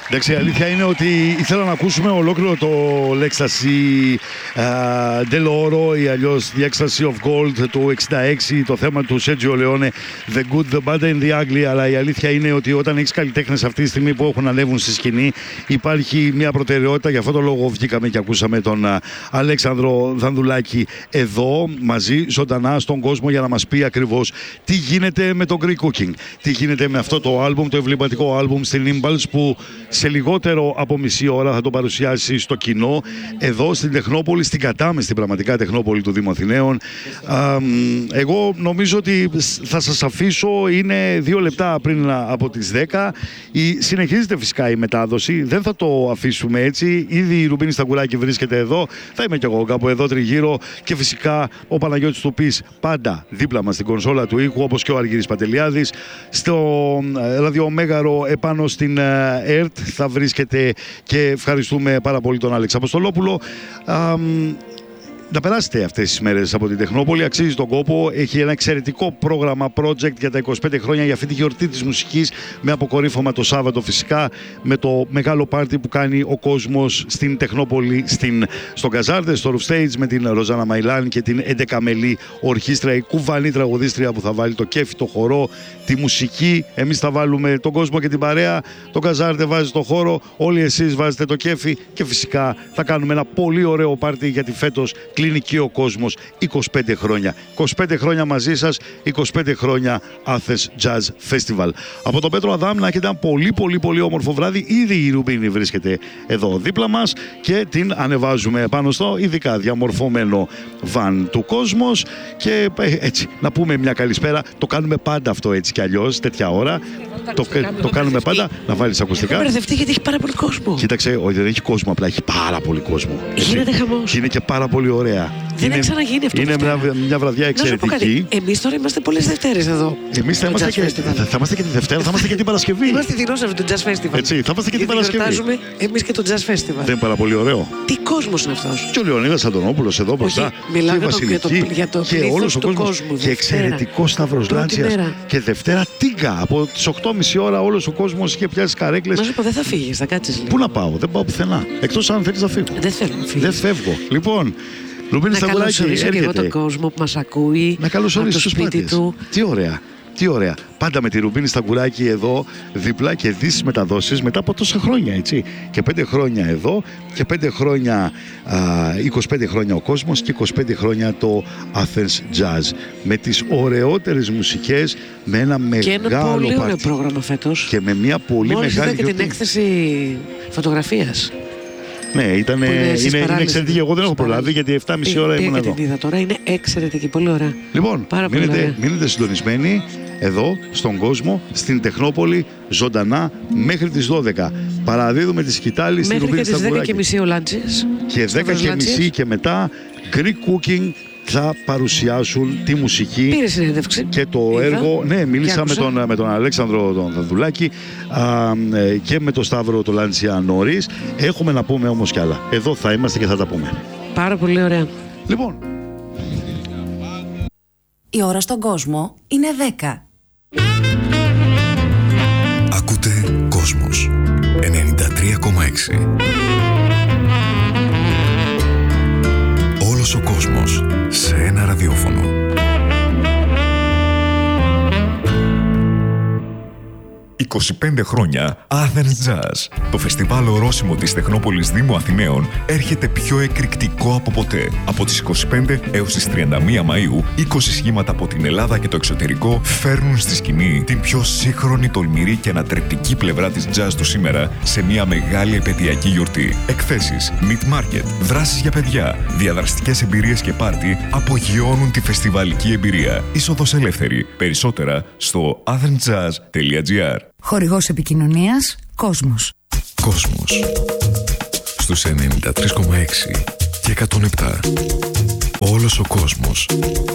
Εντάξει, η αλήθεια είναι ότι ήθελα να ακούσουμε ολόκληρο το L'Ecstasy dell'Oro ή αλλιώς The Ecstasy of Gold του 66, το θέμα του Sergio Leone, The Good, The Bad and The Ugly, αλλά η αλήθεια είναι ότι όταν έχεις καλλιτέχνες αυτή τη στιγμή που έχουν ανέβουν στη σκηνή, υπάρχει μια προτεραιότητα. Γι' αυτό το λόγο βγήκαμε και ακούσαμε τον Αλέξανδρο Δανδουλάκη εδώ μαζί, ζωντανά στον κόσμο, για να μας πει ακριβώς τι γίνεται με το Greek Cooking, τι γίνεται με αυτό το άλμπουμ, το εμβληματικό άλμπουμ στην Impulse, που σε λιγότερο από μισή ώρα θα το παρουσιάσει στο κοινό εδώ στην Τεχνόπολη, στην κατάμεστη πραγματικά Τεχνόπολη του Δήμου Αθηναίων. Εγώ νομίζω ότι θα σας αφήσω, είναι 2 λεπτά πριν από τις 10. Συνεχίζεται φυσικά η μετάδοση, δεν θα το αφήσουμε έτσι. Ήδη η Ρουμπίνη Σταγκουράκη βρίσκεται εδώ, θα είμαι κι εγώ κάπου εδώ τριγύρω, και φυσικά ο Παναγιώτης Τουπής πάντα δίπλα μας στην κονσόλα του ήχου, όπως και ο Αργύρης Παντελιάδης. Στο ραδιομέγαρο επάνω στην ΕΡΤ θα βρίσκεται, και ευχαριστούμε πάρα πολύ τον Άλεξ Αποστολόπουλο. Να περάσετε αυτές τις μέρες από την Τεχνόπολη, αξίζει τον κόπο. Έχει ένα εξαιρετικό πρόγραμμα project για τα 25 χρόνια, για αυτή τη γιορτή της μουσικής, με αποκορύφωμα το Σάββατο φυσικά, με το μεγάλο πάρτι που κάνει ο κόσμος στην Τεχνόπολη, στο Καζάρδε, στο Roof Stage, με την Ροζάνα Μαϊλάν και την 11μελή ορχήστρα, η κουβανή τραγουδίστρια που θα βάλει το κέφι, το χορό, τη μουσική. Εμείς θα βάλουμε τον κόσμο και την παρέα, το Καζάρδε βάζει το χώρο, όλοι εσείς βάζετε το κέφι, και φυσικά θα κάνουμε ένα πολύ ωραίο πάρτι, γιατί φέτος κλείνει και ο κόσμος 25 χρόνια. 25 χρόνια μαζί σας, 25 χρόνια Athens Jazz Festival. Από τον Πέτρο Αδάμ να έχετε ένα πολύ όμορφο βράδυ. Ήδη η Ρουμπίνη βρίσκεται εδώ δίπλα μας και την ανεβάζουμε πάνω στο ειδικά διαμορφωμένο βαν του κόσμος. Και έτσι, να πούμε μια καλησπέρα. Το κάνουμε πάντα αυτό έτσι κι αλλιώς, τέτοια ώρα. Το κάνουμε πάντα. Να βάλεις ακουστικά. Έχω μπερδευτεί γιατί έχει πάρα πολύ κόσμο. Κοίταξε, όχι, δεν έχει κόσμο, απλά έχει πάρα πολύ κόσμο. Γίνεται χαμός. Και είναι και πάρα πολύ ωραία. Δεν έχει ξαναγίνει αυτό. Είναι μια βραδιά εξαιρετική. Εμείς τώρα είμαστε πολλές Δευτέρες εδώ. Εμείς θα είμαστε και τη Δευτέρα, θα είμαστε και την Παρασκευή. Είμαστε δεινόσαυροι του Jazz Festival. Έτσι, θα είμαστε και την Παρασκευή. Γιορτάζουμε εμείς και το Jazz Festival. Δεν είναι πάρα πολύ ωραίο? Τι κόσμος είναι αυτός. Και ο Λεωνίδας Αντωνόπουλος εδώ μπροστά. Μιλάω για το πλήθος του κόσμου. Και εξαιρετικό Σταύρος Λάντσιας. Και Δευτέρα Τίγκα. Από τις 8.30 ώρα όλος ο κόσμος είχε πιάσει καρέκλες. Να σου πω, δεν θα φύγεις, θα κάτσεις λίγο. Πού να πάω, δεν πάω πουθενά. Εκτός αν θέλεις να φύγω. Δεν θέλω να φύγω. Δεν φεύγω. Λοιπόν. Ρουμπίνη Σταγκουράκη, έρχεται. Και εγώ τον κόσμο που μας ακούει. Να καλωσορίσω το σπίτι του. Τι ωραία. Τι ωραία. Πάντα με τη Ρουμπίνη Σταγκουράκη εδώ δίπλα, και δεις μεταδόσεις μετά από τόσα χρόνια, έτσι. Και 5 χρόνια εδώ, και 5 χρόνια, 25 χρόνια ο κόσμος, και 25 χρόνια το Athens Jazz. Με τις ωραιότερες μουσικές, με ένα μεγάλο και ένα πολύ ωραίο πρόγραμμα φέτος. Και με μια πολύ μόλις μεγάλη είδα και την έκθεση φωτογραφίας. Ναι, είναι εξαιρετική. Εγώ δεν έχω προλάβει, γιατί 7.30 ώρα ήμουν εδώ. Την είδα τώρα, είναι εξαιρετική, πολύ ωραία. Λοιπόν, μείνετε συντονισμένοι εδώ στον κόσμο, στην Τεχνόπολη, ζωντανά μέχρι τις 12. Παραδίδουμε τη σκητάλη στην Ρουμπίνη Σταγκουράκη. Μέχρι τις 10.30 ο Λάντσιας. Και 10.30 και μετά Greek Cooking θα παρουσιάσουν τη μουσική. Πήρε συνέντευξη. Και το έργο. Ναι, μίλησα με τον Αλέξανδρο τον Δανδουλάκη και με τον Σταύρο τον Λάντσια νωρίς. Έχουμε να πούμε όμως κι άλλα. Εδώ θα είμαστε και θα τα πούμε. Πάρα πολύ ωραία. Λοιπόν. Η ώρα στον κόσμο είναι 10. Ακούτε Κόσμος 93,6. Όλος ο κόσμος σε ένα ραδιόφωνο. «25 χρόνια Athens Jazz». Το φεστιβάλ ορόσημο της Τεχνόπολης Δήμου Αθηναίων έρχεται πιο εκρηκτικό από ποτέ. Από τις 25 έως τις 31 Μαΐου, 20 σχήματα από την Ελλάδα και το εξωτερικό φέρνουν στη σκηνή την πιο σύγχρονη, τολμηρή και ανατρεπτική πλευρά της jazz του σήμερα σε μια μεγάλη επαιτειακή γιορτή. Εκθέσεις, meet market, δράσεις για παιδιά, διαδραστικές εμπειρίες και πάρτι απογειώνουν τη φεστιβαλική εμπειρία. Είσοδος ελεύθερη. Περισσότερα στο athensjazz.gr. Χορηγός επικοινωνίας Κόσμος. Κόσμος. Στους 93,6 και 107. Όλος ο κόσμος